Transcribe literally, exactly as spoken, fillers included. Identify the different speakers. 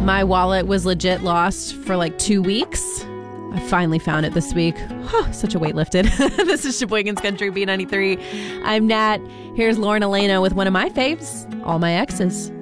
Speaker 1: My wallet was legit lost for like two weeks. I finally found it this week. Huh, such a weight lifted. This is Sheboygan's Country B ninety-three. I'm Nat. Here's Lauren Elena with one of my faves, All My Exes.